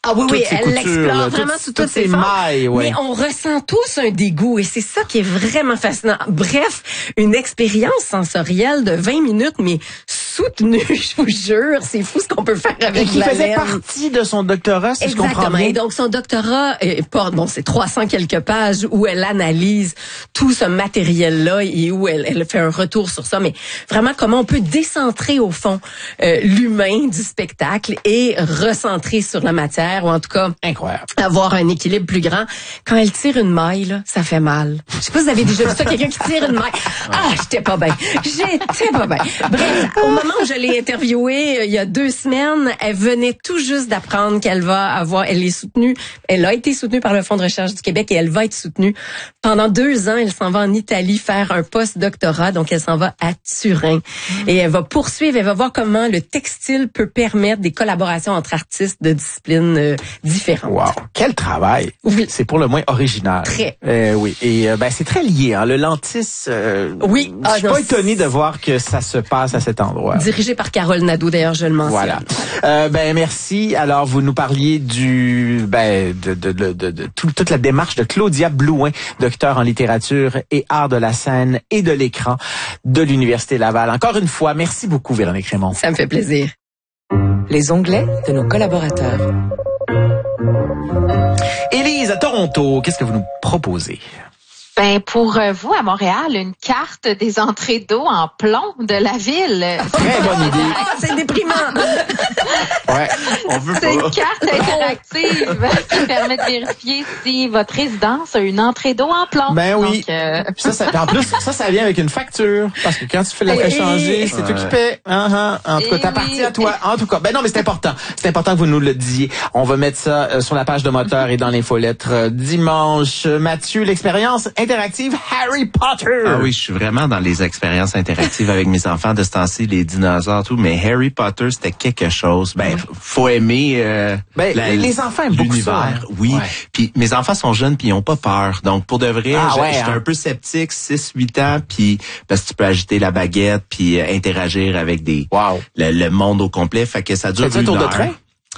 Ah oui, toutes oui, ses elle coutures, l'explore là, vraiment sous toutes ses mailles. Ouais. Mais on ressent tous un dégoût et c'est ça qui est vraiment fascinant. Bref, une expérience sensorielle de 20 minutes, mais soutenue, je vous jure. C'est fou ce qu'on peut faire avec et qui la faisait laine. partie de son doctorat, si je comprends Exactement. bien. Et donc, son doctorat, c'est 300 quelques pages où elle analyse tout ce matériel-là et où elle fait un retour sur ça. Mais vraiment, comment on peut décentrer, au fond, l'humain du spectacle et recentrer sur la matière, ou en tout cas, incroyable, avoir un équilibre plus grand. Quand elle tire une maille, là, ça fait mal. Je sais pas si vous avez déjà vu ça, quelqu'un qui tire une maille. Ah, j'étais pas bien. Bref, au moment où je l'ai interviewée, il y a 2 semaines, elle venait tout juste d'apprendre qu'elle a été soutenue par le Fonds de recherche du Québec et elle va être soutenue. Pendant 2 ans, elle s'en va en Italie faire un post-doctorat, donc elle s'en va à Turin. Et elle va poursuivre, elle va voir comment le textile peut permettre des collaborations entre artistes de disciplines différentes. Wow, quel travail! Oui. C'est pour le moins original. Très. Oui, et c'est très lié, hein. Le Lantis, oui. Je suis pas étonné de voir que ça se passe à cet endroit. Dirigé par Carole Nadeau, d'ailleurs, je le mentionne. Voilà. Merci. Alors, vous nous parliez de toute la démarche de Claudia Blouin, docteur en littérature et art de la scène et de l'écran de l'Université Laval. Encore une fois, merci beaucoup, Véronique Raymond. Ça me fait plaisir. Les onglets de nos collaborateurs. Élise, à Toronto, qu'est-ce que vous nous proposez? Ben pour vous à Montréal, une carte des entrées d'eau en plomb de la ville. Très bonne idée. C'est déprimant. Ouais, on veut pas. C'est une carte interactive qui permet de vérifier si votre résidence a une entrée d'eau en plomb. Ben oui. Donc, en plus, ça vient avec une facture. Parce que quand tu fais la frais changer, c'est toi qui paie. En tout cas, ta partie à toi. En tout cas, ben non, mais c'est important. C'est important que vous nous le disiez. On va mettre ça sur la page de Moteur et dans l'infolettre dimanche. Mathieu, l'expérience interactive Harry Potter. Ah oui, je suis vraiment dans les expériences interactives avec mes enfants de ce temps-ci, les dinosaures, tout. Mais Harry Potter, c'était quelque chose. Ben, faut aimer les enfants aiment beaucoup ça. Oui. Ouais. Puis mes enfants sont jeunes puis ils ont pas peur. Donc pour de vrai, j'étais un peu sceptique, 6-8 ans, puis parce que tu peux agiter la baguette puis interagir avec le monde au complet. Fait que ça dure une heure. Tour de train?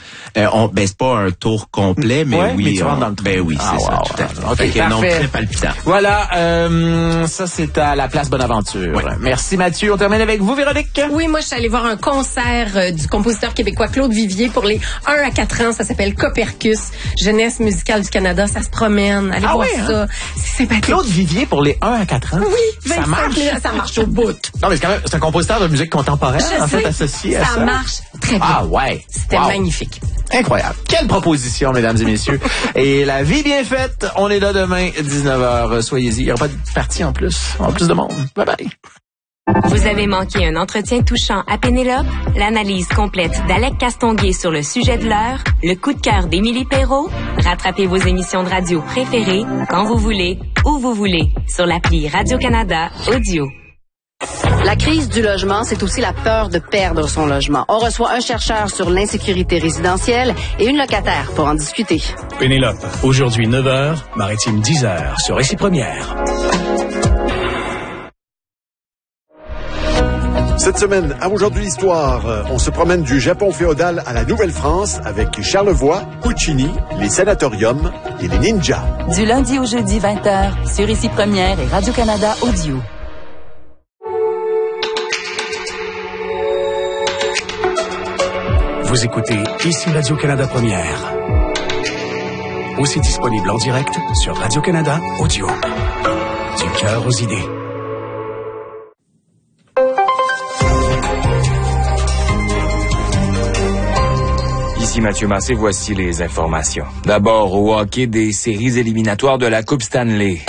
C'est pas un tour complet, mais oui. Mais tu rentres dans le train. Ben oui, c'est ça, tout à fait. Okay, fait que non, très palpitant. Voilà, ça c'est à la place Bonaventure. Ouais. Merci Mathieu. On termine avec vous, Véronique. Oui, moi je suis allée voir un concert du compositeur québécois Claude Vivier pour les 1 à 4 ans. Ça s'appelle Copercus, Jeunesse musicale du Canada. Ça se promène. Allez voir ça. C'est sympathique. Claude Vivier pour les 1 à 4 ans? Oui, ça marche. Ça marche au bout. Non, mais c'est un compositeur de musique contemporaine, associé à ça. Ça marche très bien. Ah ouais. C'était magnifique. Incroyable. Quelle proposition, mesdames et messieurs. Et la vie bien faite, on est là demain, 19h. Soyez-y. Il n'y aura pas de partie en plus de monde. Bye bye. Vous avez manqué un entretien touchant à Pénélope? L'analyse complète d'Alec Castonguay sur le sujet de l'heure? Le coup de cœur d'Émilie Perrault? Rattrapez vos émissions de radio préférées quand vous voulez, où vous voulez, sur l'appli Radio-Canada Audio. La crise du logement, c'est aussi la peur de perdre son logement. On reçoit un chercheur sur l'insécurité résidentielle et une locataire pour en discuter. Pénélope, aujourd'hui 9h, Maritime 10h, sur Récit Première. Cette semaine, à Aujourd'hui l'Histoire, on se promène du Japon féodal à la Nouvelle-France avec Charlevoix, Puccini, les sanatoriums et les ninjas. Du lundi au jeudi 20h, sur Récit Première et Radio-Canada Audio. Vous écoutez ici Radio-Canada Première. Aussi disponible en direct sur Radio-Canada Audio. Du cœur aux idées. Ici Mathieu Massé, voici les informations. D'abord, au hockey des séries éliminatoires de la Coupe Stanley.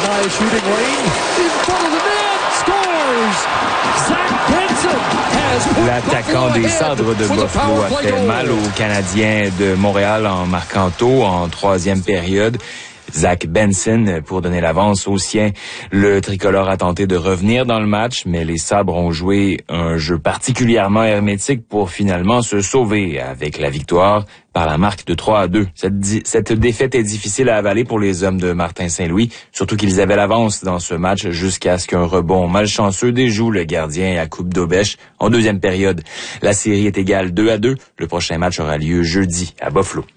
L'attaquant des Sabres de Buffalo a fait mal aux Canadiens de Montréal en marquant tôt en troisième période. Zach Benson pour donner l'avance aux siens. Le tricolore a tenté de revenir dans le match, mais les Sabres ont joué un jeu particulièrement hermétique pour finalement se sauver avec la victoire par la marque de 3-2. Cette défaite est difficile à avaler pour les hommes de Martin Saint-Louis, surtout qu'ils avaient l'avance dans ce match jusqu'à ce qu'un rebond malchanceux déjoue le gardien à coupe d'Aubèche en deuxième période. La série est égale 2-2. Le prochain match aura lieu jeudi à Buffalo.